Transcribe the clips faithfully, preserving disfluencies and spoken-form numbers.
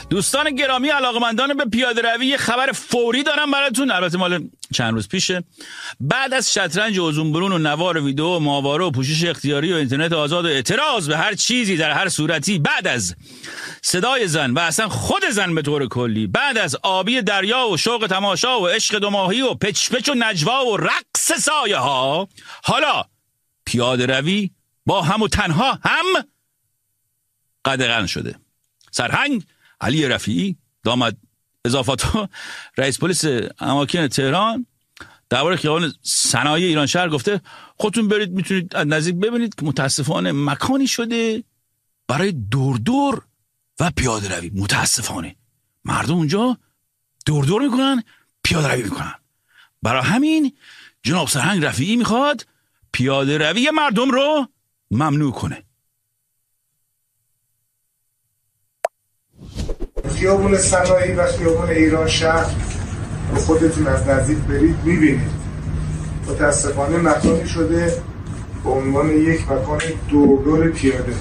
دوستان گرامی، علاقمندان به پیاده روی، یه خبر فوری دارم براتون. البته مال چند روز پیشه. بعد از شطرنج و زنبرون و نوار ویدیو و ماهواره و پوشش اختیاری و اینترنت آزاد و اعتراض به هر چیزی در هر صورتی، بعد از صدای زن و اصلا خود زن به طور کلی، بعد از آبی دریا و شوق تماشا و عشق دو ماهی و پچ پچ و نجوا و رقص سایه ها، حالا پیاده روی با هم و تنها هم قدغن شده. سرهنگ علی رفیعی داماد اضافاتو رئیس پلیس اماکن تهران درباره خیابان صنایع ایران شهر گفته خودتون برید میتونید از نزدیک ببینید که متاسفانه مکانی شده برای دور دور و پیاده روی. متاسفانه مردم اونجا دور دور میکنن، پیاده روی میکنن. برای همین جناب سرهنگ رفیعی میخواد پیاده روی مردم رو ممنوع کنه. خیابون صنایع و خیابون ایران شهر به خودتون از نزدیک برید میبینید متاسفانه مکانی شده به عنوان یک مکان دور دور پیاده.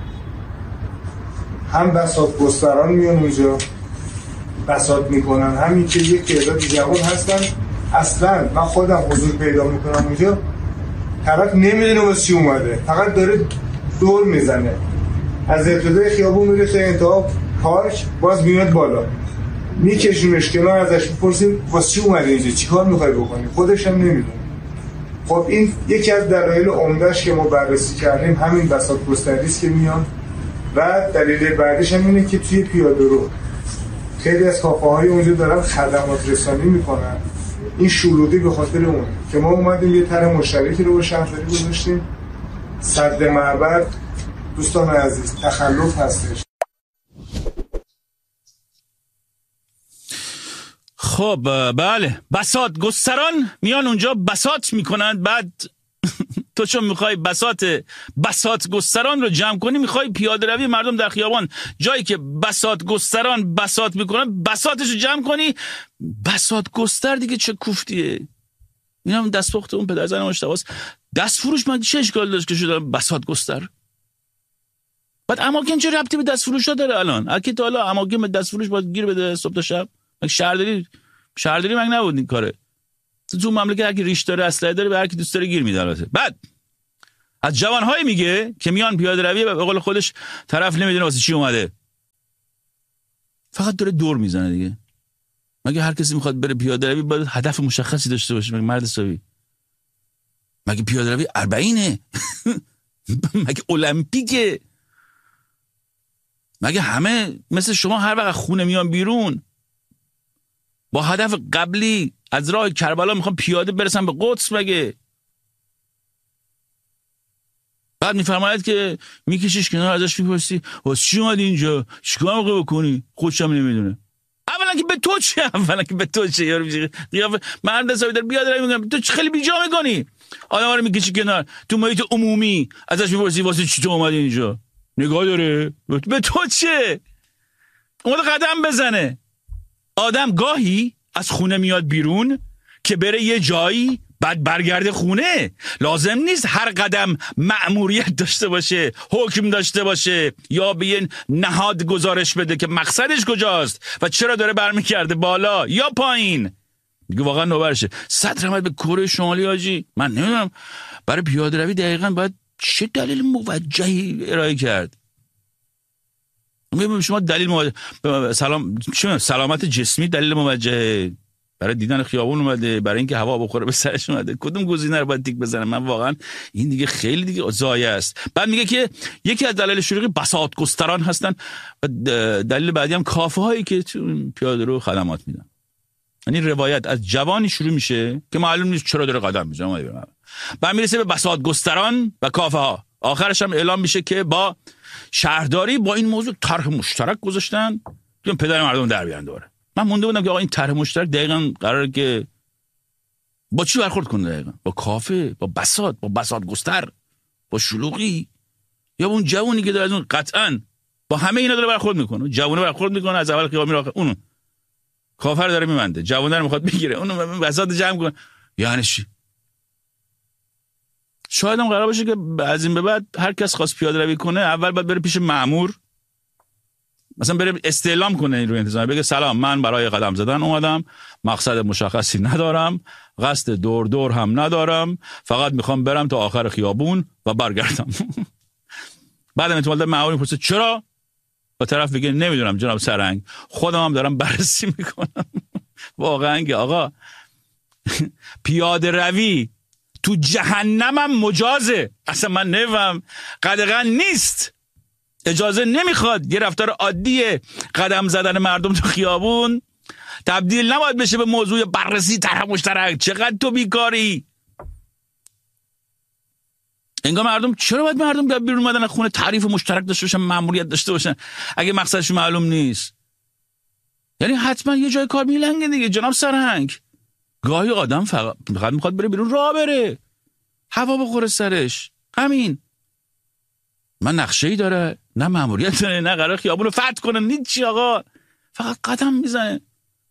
هم بساط گستران میان اونجا بساط میکنن، همین که یک تعداد جوان هستن اصلا من خودم حضور پیدا میکنم اونجا، طرف نمیدونه واسه چی اومده، فقط داره دور میزنه از ابتدای خیابون میره تا انتها پارک، باز میاد بالا میکشونش کنار، ازش میپرسیم واسه چی اومده اینجا، چیکار میخوای بکنی؟ خودش هم نمیدونه. خب این یکی از دلایل عمده‌اش که ما بررسی کردیم همین بساط گستری است که میان، و دلیل بعدش هم اینه که توی پیاده رو خیلی از کافه‌های اونجا دارن خدمات رسانی میکنن. این شلوغی به خاطر اون که ما اومدیم یه طرح مشترکی رو با شهرداری گذاشتیم. سد معبد دوستان عزیز تخلف هستش. خب بله، بساط گستران میان اونجا بساط میکنن، بعد تو چون میخوای بساط بساط گستران رو جمع کنی میخوای پیاده روی مردم در خیابان جایی که بساط گستران بساط میکنن بساطش رو جمع کنی. بساط گستر دیگه چه کوفتیه؟ این هم دستپخت اون پدر زن مشتباست. دست فروش من چه اشکال داشت که شده بساط گستر؟ بعد اماکن چه ربطی به دست فروش ها داره الان؟ اگه تا حالا اماکن به دست فروش باید گیر بده صبح تا شب؟ شهرداری شهرداری مگه نبود این کاره؟ تو مملکت هر کی ریش داره اسلحه داره به هر کی دوست داره گیر میده. البته بعد از جوان‌های میگه که میان پیاده روی به قول خودش طرف نمیدونه واسه چی اومده، فقط داره دور میزنه دیگه. مگه هر کسی میخواد بره پیاده روی باید هدف مشخصی داشته باشه؟ مگه مرد حسابی؟ مگه پیاده روی اربعینه؟ مگه المپیکه؟ مگه همه مثل شما هر وقت خونه میان بیرون با هدف قبلی از راه کربلا میخوام پیاده برسن به قدس؟ مگه بعد میفرماید که میکشیش کنار ازش میپرسی واسه چی اومدی اینجا، چیکار میخوای بکنی؟ خودش هم نمیدونه. اولا که به تو چه؟ اولا که به تو چه؟ یارو میشه قیافه مرد حسابی در بیاد رای میگم تو خیلی بیجا میکنی. آدما رو میکشی کنار تو محیط عمومی ازش میپرسی واسه چی تو اومدی اینجا؟ نگاه داره؟ به تو چه؟ اومده قدم بزنه. آدم گاهی از خونه میاد بیرون که بره یه جایی بعد برگرده خونه. لازم نیست هر قدم مأموریت داشته باشه، حکم داشته باشه یا به یه نهاد گزارش بده که مقصدش کجاست و چرا داره برمیگرده بالا یا پایین. دیگه واقعا نوبرشه. صد رحمت به کره شمالی حاجی. من نمیدونم برای پیاده روی دقیقاً باید چه دلیل موجهی ارائه کرد. میگم شما دلیل موجه سلام چه سلامت جسمی دلیل موجه برای دیدن خیابون اومده، برای اینکه هوا بخوره به سرش اومده، کدوم گزینه رو باید تیک بزنه؟ من واقعا این دیگه خیلی دیگه ضایع است. بعد میگه که یکی از دلایل شلوغی بساط گستران هستن و دلیل بعدی هم کافه هایی که پیاده رو خدمات میدن. یعنی روایت از جوانی شروع میشه که معلوم نیست چرا داره قدم میزنه، بعد میرسه به بساط گستران و کافه ها. آخرش هم اعلام میشه که با شهرداری با این موضوع طرح مشترک گذاشتن که پدر مردم در بیان دوره. من مونده بودم که آقا این طرح مشترک دقیقاً قراره که با چی برخورد کنه؟ دقیقاً با کافه، با بساط، با بساط گستر، با شلوغی، یا با اون جوونی که داره از اون قطعاً با همه اینا داره برخورد میکنه. جوونه برخورد میکنه از اول خیابون میره اون کافه رو داره میبنده، جوونه رو میخواد بگیره، اون بساط جمع کنه. یعنی چی؟ شاید هم قرار باشه که از این به بعد هر کس خواست پیاده روی کنه اول باید بره پیش مأمور، مثلا بره استعلام کنه روی انتظامی، بگه سلام من برای قدم زدن اومدم، مقصد مشخصی ندارم، قصد دور دور هم ندارم، فقط میخوام برم تا آخر خیابون و برگردم. بعدم احتمال داره معاون میپرسه چرا؟ و طرف بگه نمیدونم جناب سرهنگ، خودم هم دارم بررسی میکنم. واقعا که آقا پیاده روی تو جهنمم مجازه، اصلا من نفهم، قدغن نیست، اجازه نمیخواد. یه رفتار عادیه قدم زدن مردم تو خیابون تبدیل نباید بشه به موضوع بررسی طرح مشترک. چقدر تو بیکاری. انگار مردم چرا باید مردم بیاد بیرون اومدن خونه تعریف مشترک داشته باشن، ماموریت داشته باشن اگه مقصدش معلوم نیست؟ یعنی حتما یه جای کار میلنگه دیگه جناب سرهنگ. گاهی آدم فقط میخواد بره بیرون، راه بره، هوا بخوره سرش، همین. من نقشه‌ای داره، نه ماموریت داره، نه قرار خیابونو فتح کنه، نیچی آقا، فقط قدم میزنه.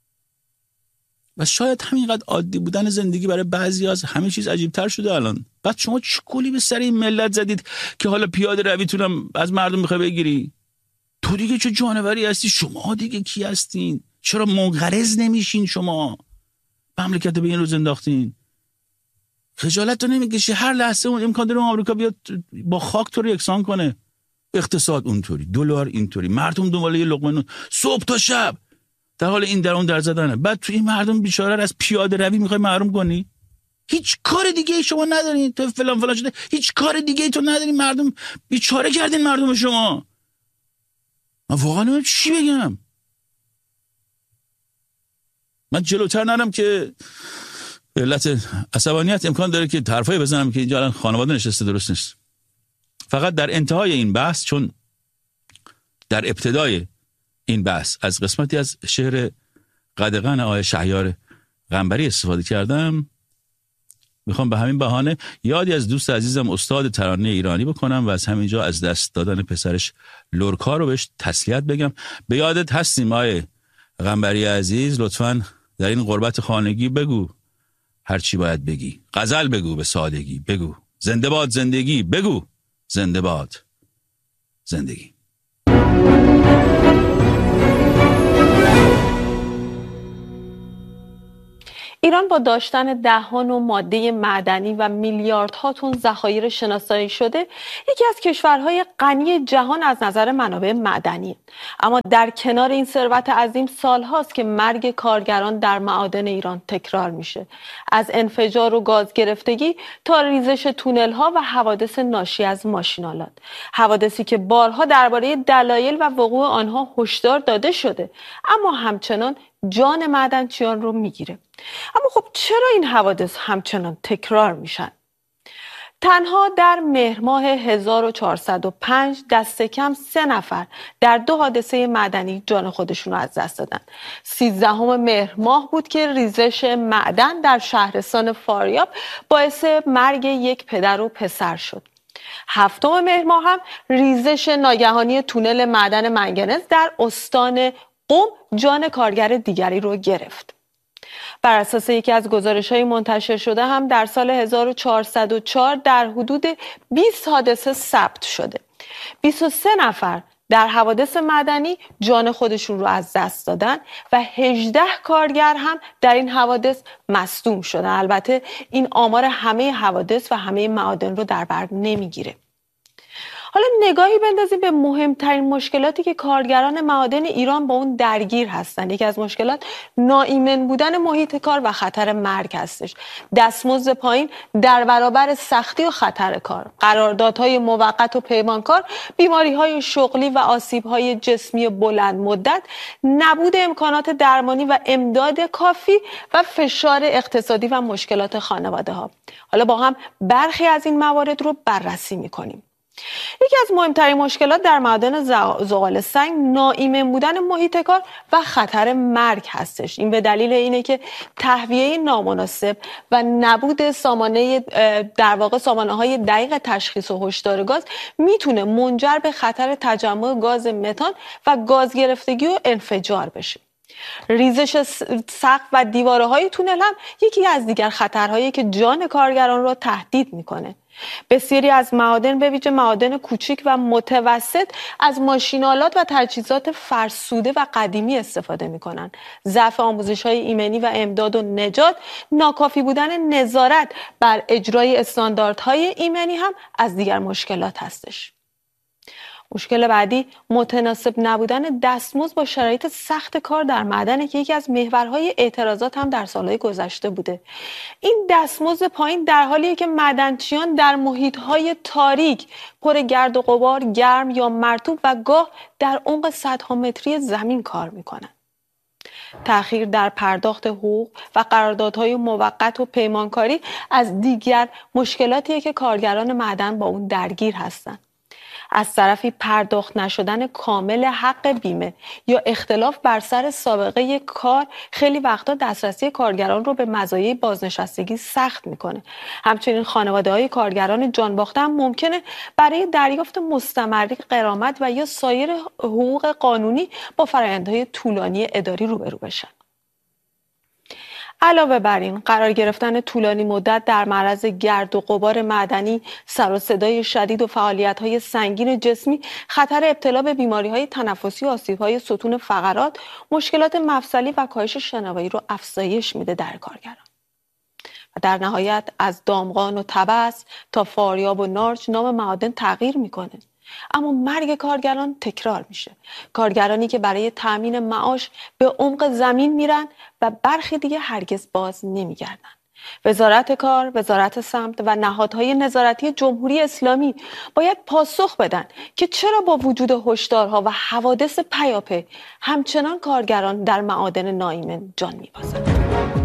و شاید همینقدر عادی بودن زندگی برای بعضی از همه چیز عجیب‌تر شده الان. بعد شما چه گلی به سر این ملت زدید که حالا پیاده رویتونم از مردم میخوای بگیری؟ تو دیگه چه جانوری هستی؟ شما دیگه کی هستین؟ چرا منقرض نمیشین؟ شما مملکت به این روز انداختین، خجالت تو نمیکشی؟ هر لحظه اون امکان داره آمریکا بیاد با خاک تو رو یکسان کنه. اقتصاد اونطوری، دلار اینطوری، مردم دنبال یه لقمه نون صبح تا شب در حال این در اون در زدنه. بعد تو این مردم بیچاره رو از پیاده روی میخوای محروم کنی؟ هیچ کار دیگه ای شما ندارین، تو فلان فلان شده، هیچ کار دیگه ای تو ندارین، مردم بیچاره کردین مردم شما. من واقعا نمیدونم چی بگم. من جلوتر نرم که به علت عصبانیت امکان داره که حرفایی بزنم که اینجا الان خانواده نشسته، درست نیست. فقط در انتهای این بحث، چون در ابتدای این بحث از قسمتی از شعر قدغن آقای شهیار قنبری استفاده کردم، میخوام به همین بهانه یادی از دوست عزیزم استاد ترانه ایرانی بکنم و از همینجا از دست دادن پسرش لورکا رو بهش تسلیت بگم. به یادت هستیم آقای قنبری عزیز، لطفاً در این غربت خانگی بگو هر چی باید بگی، غزل بگو به سادگی، بگو زنده باد زندگی، بگو زنده باد زندگی. ایران با داشتن دهان و ماده معدنی و میلیاردها تن ذخایر شناسایی شده یکی از کشورهای غنی جهان از نظر منابع معدنی، اما در کنار این ثروت عظیم سالهاست که مرگ کارگران در معادن ایران تکرار میشه، از انفجار و گاز گرفتگی تا ریزش تونل ها و حوادث ناشی از ماشین‌آلات، حوادثی که بارها درباره دلایل و وقوع آنها هشدار داده شده اما همچنان جان معدنچیان رو میگیره. اما خب چرا این حوادث همچنان تکرار میشن؟ تنها در مهر ماه هزار و چهارصد و پنج دست کم سه نفر در دو حادثه معدنی جان خودشون رو از دست دادن. سیزدهم مهر ماه بود که ریزش معدن در شهرستان فاریاب باعث مرگ یک پدر و پسر شد. هفتم مهر ماه هم ریزش ناگهانی تونل معدن منگنز در استان قم جان کارگر دیگری رو گرفت. بر اساس یکی از گزارش‌های منتشر شده هم در سال هزار و چهارصد و چهار در حدود بیست حادثه ثبت شده. بیست و سه نفر در حوادث معدنی جان خودشون رو از دست دادن و هجده کارگر هم در این حوادث مصدوم شدن. البته این آمار همه حوادث و همه معادن رو در بر نمیگیره. حالا نگاهی بندازیم به مهمترین مشکلاتی که کارگران معادن ایران با اون درگیر هستند. یکی از مشکلات ناایمن بودن محیط کار و خطر مرگ هستش. دستمزد پایین در برابر سختی و خطر کار، قراردادهای موقت و پیمانکار، بیماری‌های شغلی و آسیب‌های جسمی بلند مدت، نبود امکانات درمانی و امداد کافی و فشار اقتصادی و مشکلات خانواده‌ها. حالا با هم برخی از این موارد رو بررسی می‌کنیم. یکی از مهمترین مشکلات در معادن زغال سنگ ناایمن بودن محیط کار و خطر مرگ هستش. این به دلیل اینه که تهویه نامناسب و نبود سامانه در واقع سامانه‌های دقیق تشخیص و هشدار گاز میتونه منجر به خطر تجمع گاز متان و گاز گرفتگی و انفجار بشه. ریزش سقف و دیواره‌های تونل هم یکی از دیگر خطرهایی که جان کارگران را تهدید میکنه. بسیاری از معادن به ویژه معادن کوچیک و متوسط از ماشین‌آلات و تجهیزات فرسوده و قدیمی استفاده می‌کنند. ضعف آموزش‌های ایمنی و امداد و نجات، ناکافی بودن نظارت بر اجرای استانداردهای ایمنی هم از دیگر مشکلات هستش. مشکل بعدی متناسب نبودن دستمزد با شرایط سخت کار در معدن که یکی از محورهای اعتراضات هم در سالهای گذشته بوده. این دستمزد پایین در حالیه که معدنچیان در محیطهای تاریک پر گرد و غبار، گرم یا مرطوب و گاه در عمق صدها متری زمین کار میکنن. تأخیر در پرداخت حقوق و قراردادهای موقت و پیمانکاری از دیگر مشکلاتیه که کارگران معدن با اون درگیر هستند. از طرفی پرداخت نشدن کامل حق بیمه یا اختلاف بر سر سابقه کار خیلی وقتا دسترسی کارگران رو به مزایای بازنشستگی سخت میکنه. همچنین خانواده‌های کارگران جانباخته هم ممکنه برای دریافت مستمری غرامت و یا سایر حقوق قانونی با فرآیندهای طولانی اداری روبرو بشن. علاوه بر این، قرار گرفتن طولانی مدت در معرض گرد و غبار معدنی، سر و صدای شدید و فعالیت‌های سنگین جسمی، خطر ابتلا به بیماری‌های تنفسی و آسیب‌های ستون فقرات، مشکلات مفصلی و کاهش شنوایی رو افزایش میده در کارگران. و در نهایت از دامغان و تبس تا فاریاب و نارچ نام معادن تغییر میکنه. اما مرگ کارگران تکرار میشه. کارگرانی که برای تأمین معاش به عمق زمین میرن و برخی دیگه هرگز باز نمیگردن. وزارت کار، وزارت سمت و نهادهای نظارتی جمهوری اسلامی باید پاسخ بدن که چرا با وجود هشدارها و حوادث پیاپی همچنان کارگران در معادن نایمن جان میبازند.